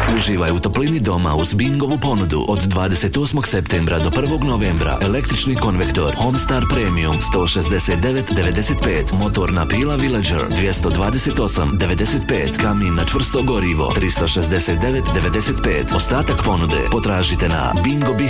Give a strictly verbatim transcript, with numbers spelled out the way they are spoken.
Uživaj u toplini doma uz Bingovu ponudu od dvadeset osmog septembra do prvog novembra. Električni konvektor Homestar Premium sto šezdeset devet devedeset pet, motorna pila Villager dvjesto dvadeset osam devedeset pet, kamin na čvrsto gorivo tristo šezdeset devet devedeset pet. Ostatak ponude potražite na bingo